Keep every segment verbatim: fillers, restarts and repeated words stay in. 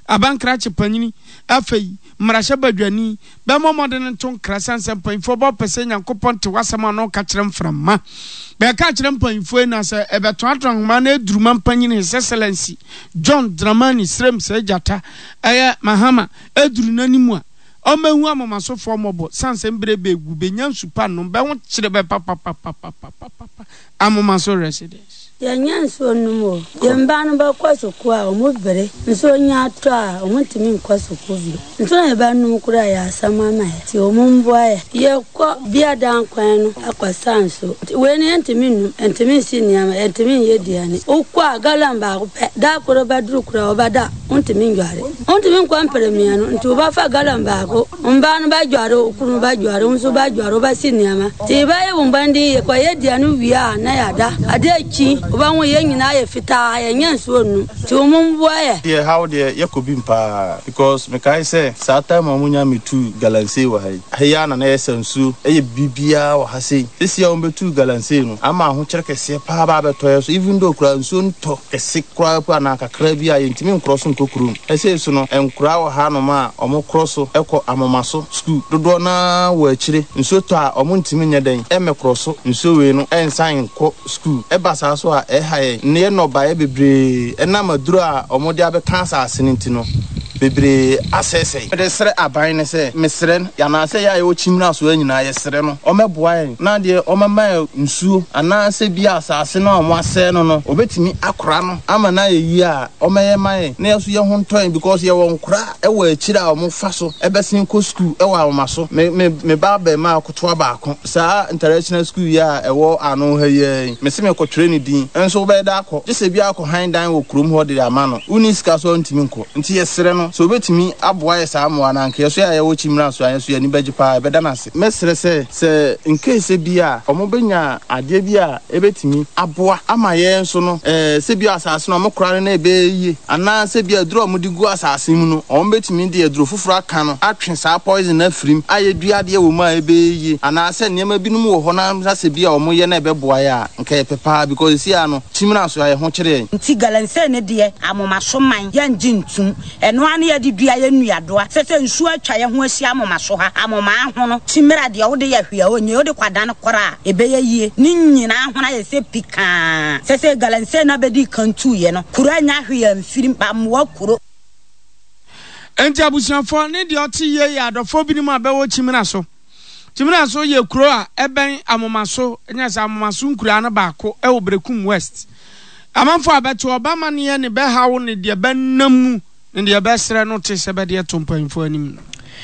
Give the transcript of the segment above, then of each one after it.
abankrache panyini afei mrasha badwani be momode ne ton krasanse panfo bo pese Nyankopon te wasema no ka kyerem framma be ka kyerem panfo na se ebeto atron ma na eduruma panyini His Excellency John Dramani Srem Sejata eye Mahama eduru nanimu a omehu amamaso formobo sanse mbrebe egu benya nsupa no be ho kyere be papa papa papa amamaso residence Yanyan so numo yemban ba kwasoko a omubere nso nya ato a omuntimi nkwasoko bi nso na ba num kura ya asama ma ti omumboa ya ye ko bia dan kwan no akwasanso we ne ntimi num ntimi si niama ntimi ye diane ukwa galamba ko pe da koro ba duru kura obada untimi ngware untimi nkwan premia no nti oba fa galamba ko mban ba jware okunu ba jware nso ba jware ba si niama ti ba ye bumbandi ye kwa ye diane wiya na ya da ade chi oba wo ye nyina ye fita ye nyanso onu ti omumboa ya ye how de yakobim pa because me kai say sata ma munya metu galanse wa hai heya na na yesansu eye bibia wa hase esi ya ombetu galanse no ama ho kyerkese pa ba beto so even though kura nso nto kese kura pa na kakra bi a yentimi nkroso nkokuru ese so no enkura wa ha no ma omo kroso eko amomaso school dodo na wa akire nso to a omo ntimi nyeden eme kroso nso we no ensan ko school e basa so a e haye ne no ba e bebre ena maduro a omode abeka asase ntino bebre asese de sere aban ne se mesren ya na se ya ye ochimra so anyina ye sere no omeboa en na de omema nsuo ana se bia asase no omo ase no no obetimi akora no ama na ye yi a omeye man na yeso ye ho ntoin because ye won kora e wa akira omo fa so e besin ko school e wa oma so me me me ba ba ma akoto baako sa international school ya e wo ano ha ye me se me ko training din enso be da akọ jese bia akọ handan wo krom ho de ama no uni sika so ntimi nko nti ye sere no so betimi aboa ye sa amwa na nke so ya ye wo chimra so ya so ya ni beji pa be da na se mesere se se nke se bia omo benya ade bia e betimi aboa ama ye nso no eh se bia asase no mo kora na ebe yi ana se bia duro mo di gu asase mu no omo betimi de duro fufuru aka no atwe sa poison na frim aye dua de wo ma ebe yi ana se niam binum wo ho na se bia omo ye na ebe boa ya nke pepa because si ano chimra so ya ho kire nti galanse ne de amomaso man ya njintum eno ane ya didua ya nuadoa sese nsu atwa ye ho asi amomaso ha amoma ho no chimra de wo de ya hwia onye wo de kwada no kora ebe ya yie ni nyina ho na ye se pika sese galanse na bedi kantu ye no kura nya hwia mfirim ba mo kuro enti abusuafo ne de oti ye ya adofo binim abewo chimra so chimra so ye kuro a eben amomaso nya sa amomaso nkura na baako e wo Brekum West amanfo abeto obama ne ye ne be hawo ne de bennamu ne de be sere no te se be de tompanfo anim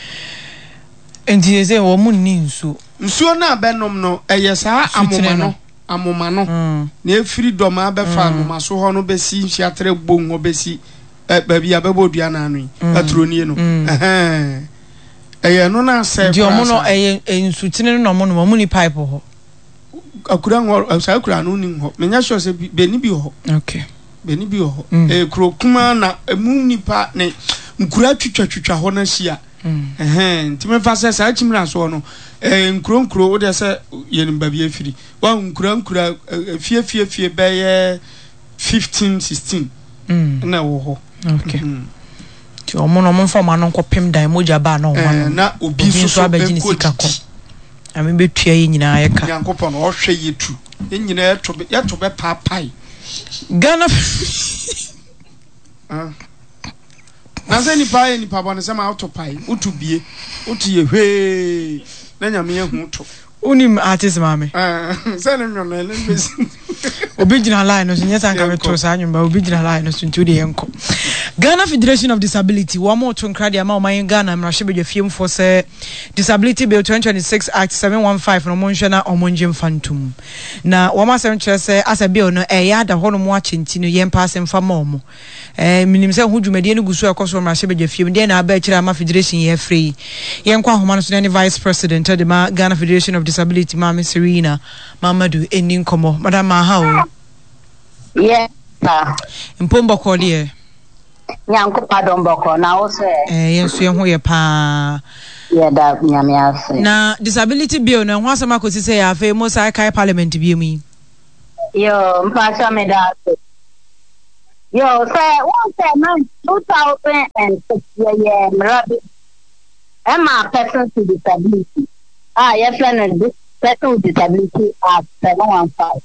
enti eze wo munni nsu nsuo na benom no eye saa amoma no amoma no na efiri doma abefa amoma so ho no besi hyiatre gbon ho besi ba bia bebodua na anu atroni no eh eye no na se di omo no eye nsu tine no mo no mo ni pipe ho akura ngo sa akura no ni ho menya sure se beni bi ho okay beni bi ho e kro kuma na emu nipa ne nkura twitwa twitwa ho na hia eh ntime fa se sa chimra so no eh nkro nkro wo de se ye nimba bi afiri wa nkura nkura fie fie fie be ye fifteen sixteen na wo ho okay ti omo no mo fa ma no nkopem dan moja ba na wo na obi so so abagini sika ko ami betua yi nyina ye ka Nyankopon o hwe yetu ye nyina ye to ye to be papai Ghana ah na se ni pa ye ni pa bo ne se ma auto pai utubie utie hwe na nyame ye hu to unim artist mame ah se ne nyo na le besi original line no nyesa nka metro sa anyumba original line no suntu de yenko Ghana Federation of Disability wo mo to nkrade ama o man Ghana mrahye bedwafiem for say Disability Bill twenty twenty-six Act seven one five no monhwe na omonje mfantum na wo ma sem kire say asa bill no e ya da hono mo achenti no yem pass mfa ma mo eh minim say hu dwumade no gusu ekoso mrahye bedwafiem de na aba kire ama federation ye free yenko ahoma no so ne vice president de ma Ghana Federation of Disability Mama Serena Mamadu eni nkomo madam ha yeah mpombo kole nyanko padon boko na wo se eh yenso ye ho ye pa ye da nyame ase na disability bill no ho asema ko sise ya afa mo sai kai parliament bi mu yo mpasha me da Yo, say one say man two thousand six yeah, Marabi. Emma person with disability. Ah, yes, and this person with disability at seven one five.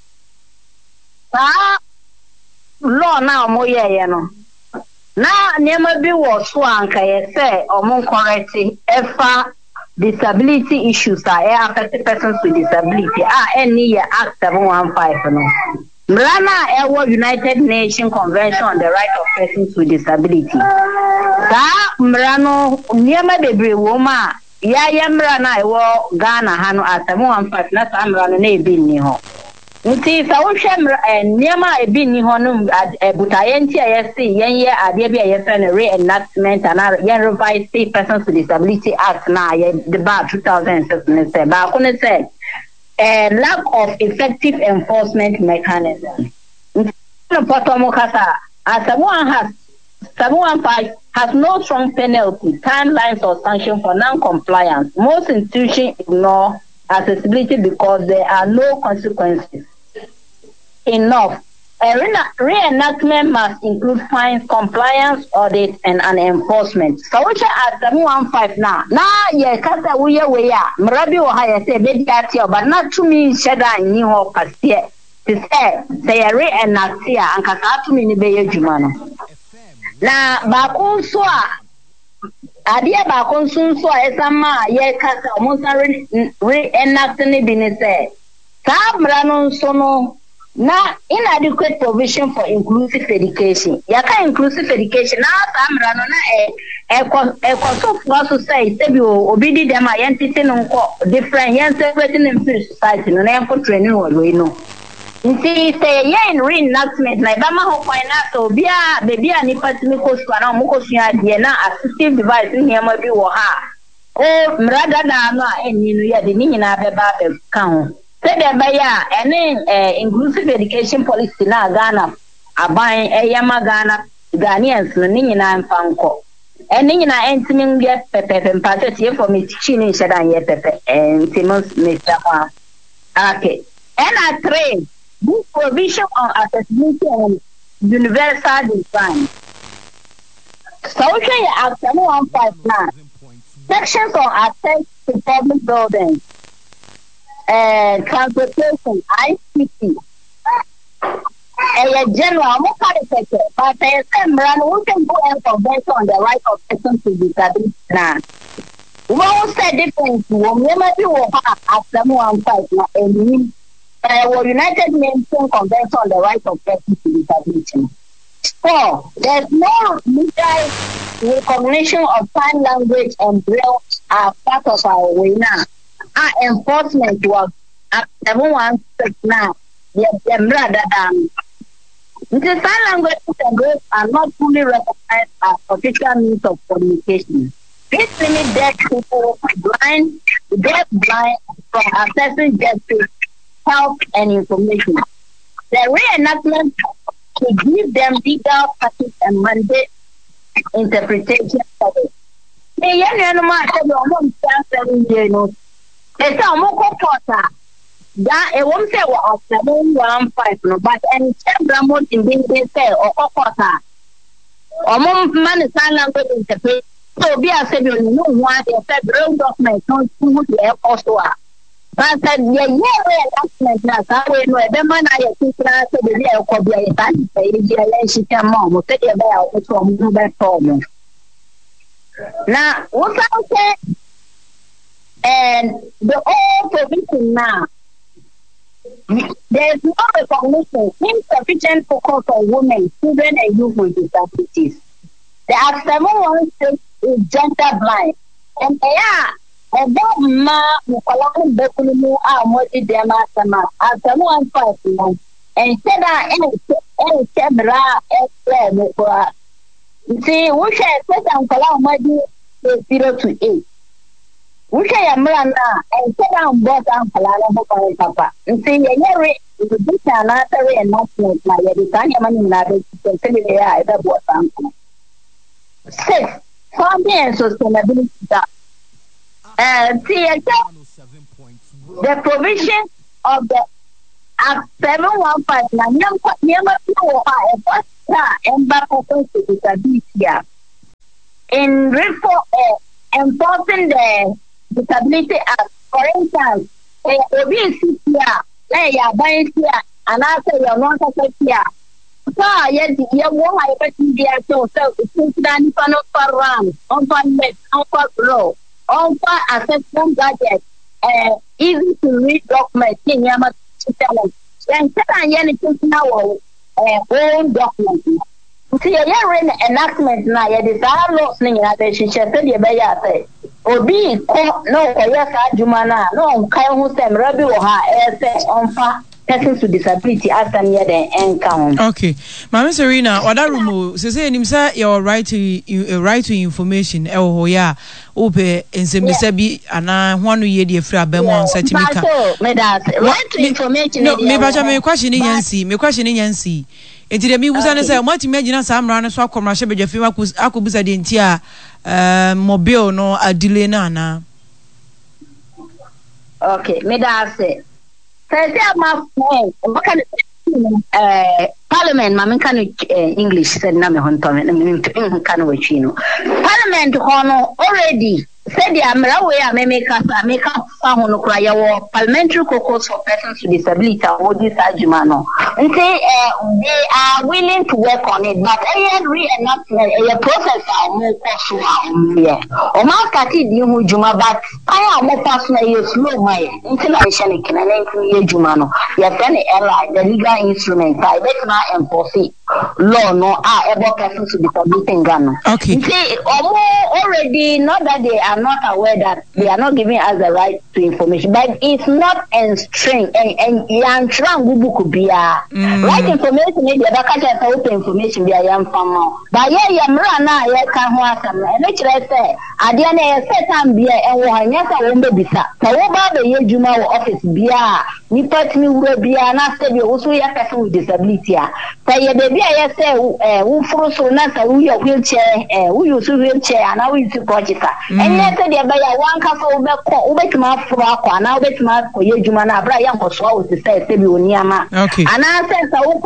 Ah, law now mo ye ye no. Na niema bi wo so anka ye say omo correct efa disability issues are e affect persons with disability. Ah, any year act seven one five no. Mrana Ewo United Nations Convention on the Right of Persons with Disability. Sa Mrano niema bebre woma ya ya mrana Ewo Ghana hano at seven one five na sa mrano na ebi ni ho. Nti sa wo hwe niema ebi ni ho no butaye nti ayesi yenye ade bia yesa na reenactment and yen revised Persons with Disability Act na ye debate two thousand six ne say ba ko ne say a lack of effective enforcement mechanism. As someone has someone has no strong penalty, timelines or sanction for non-compliance. Most institutions ignore accessibility because there are no consequences. Enough. A reenactment must include fines, compliance, audit, and an enforcement. So which are seven one five now. Now, yeah, kasa uye weya. Mrabi wa haya say baby atio, but not to me sheda ni ho pasie. To say say a reenact here and kasa to me ni beye jumano. Na bakun so adia bakun sun so esama ye kasa omonsa reenact ni bi ni say. Sa mrano so no. Now, inadequate provision for inclusive education. Yaka inclusive education. Now, Samra no na e e so for say say you obedi dem a yentite no different yen separating in society no na for training wo we no. Nti say yen reenactment na ba ma ho finance obi a baby a ni patimi ko sua na mo ko sua de na assistive device ni ma bi wo ha. O mraga na no a eni no ye de ni nyina be ba be ka ho. Say the baya any inclusive education policy na Ghana aban eyama Ghana Ghanaians no nyina mfanko eni nyina entimi nge pepe mpase tie for me teaching in shedan ye pepe entimos Mister Kwa okay and a three this provision on accessibility and universal design social act one fifteen sections on access to public buildings. Uh, transportation, I C T, a general, more qualified, but I said, we can go and convention on the right of persons with disability. Now, we won't say difference. We never do at someone fight and uh, United Nations Convention on the right of persons with disability. Four, there's no legal recognition of sign language and braille as part of our way now. Our enforcement was at seven one six now. Yes, brother. Um, the sign language and words are not fully recognized as official means of communication. This limits deaf people, blind, deaf, blind, from accessing justice, help, and information. The reenactment to give them legal practice and mandate interpretation of it. The young animal said, "Almost seven years." It's a moko porta. That a woman say what seven one five no, but any temple in being say or porta. Or mom man is silent with interpret. So be a said you know what they said real document don't do the also. But said yeah yeah announcement na sa we no e be man aye tikra say be e ko be e tan say di ele shi kan mo mo say e be o so mo be form. Now what I say and the whole provision now, there is no recognition, insufficient focus on women, children, and youth with disabilities. The Act seven one six is gender blind. And yeah, and that ma, Mukolani Bekulumu, our multi dema sama, Act seven one five, and said that any Chebra, Extra, see, we shall set and Mukolani zero to eight. We say a man and sit down both and Palala Papa. And say, Yeri, if you do another announcement, my Yaditania money in that, consider the eye that was uncle. Six, funding and sustainability. And see, the provision of the Act seven one five, never in reform, uh, enforcing the Disability Act, for instance, obesity, like your buying here, and after your non here. So, yes, you won't have a T V so it's done for RAM, on for net, on for grow, on for assessment budget, uh, easy to read documents in Yama to tell them. Then, Yan now, own documents. See, you're in enactment now, you desire listening at the Shisha, you may say. Obi, no, yes, Jumana, no, Kayan Hussein, Rabbi or her, on far. Persons with disability as an year and count. Okay, Mama Serena, what I remove, so say, Nimsa, your right to right to information, oh, yeah, Ope, and Semisabi, and I want to hear the Fra Belmont certificate. Right to information. No, maybe I question in Yancy, me question in Yancy. And to the me was answer, what imagine some run so commercial, but your film Akubusa Dintia, uh, mobile, no, a delay nana. Okay, me that say. My friend, uh, Parliament, Mamma can English said Name Honton, can Parliament already said the Amraway, I make us, I make up someone cry or parliamentary caucus for persons with disability or this Ajumano. And say they are willing to work on it, but I agree enough a process are more possible. Yeah, or my started you Juma, but I am more personal, you slow my international can I Jumano. You have done it, the legal instrument, I bet not enforce it. Law no are about persons with disability in Ghana. Okay. See, already, not that they are not aware that they are not giving us the right to information, but it's not enstrained and and young Gubu could be a right information, maybe a catch out information be a young farmer. But yeah, Yamrana, yeah, can want some. And let's say, Adiana, set and beer and one, yes, I won't be bisa. So, about the Yejuma office beer, we put me will be an after you also a person with disability. So, yeah, baby, I say, who for so not a wheelchair, who use a wheelchair, and I will support it. And yes, they buy one castle over Ubetma for Aqua, now Betma for Yejumana, Brian was always the same, Sebioniama. Okay. And I said, so,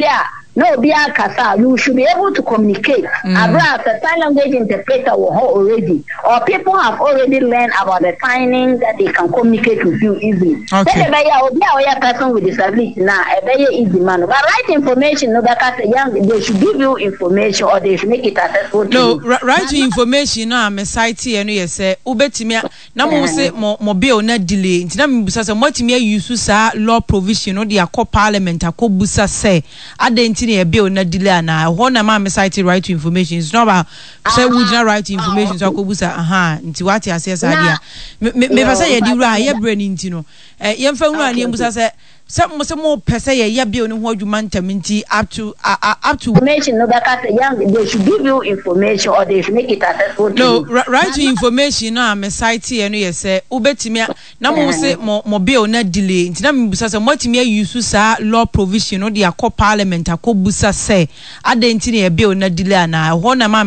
no, be a casa, you should be able to communicate. About the sign language interpreter already, or people have already learned about the signing that they can communicate with you easily. Okay. A person with disability now, a very easy man. But right information, no, because young, they should give you information or they should make it accessible. No, right to information. Now, I'm a site and you say, Ubetimia, now say mobile not delay. Tinam Busa, what me use law provision or the Acco Parliament, Acco Busa say, I didn't. A bill not delay na one am cited right to information. It's not about say would not right to information so ko busa aha nti what ya say idea me me say ye di ra ye brain nti no eh ye mfa nwa ne busa say some more per se ye bill no ho adwuma ntaminti up to uh, up to information no because young they should give you information or they should make it accessible. No, right to information na me site e no ye say ubetimi na mo say mo bill na delay nti na me busa say motimi use sa law provision no dey akọ parliament akọ busa say adenti na bill na delay na ho na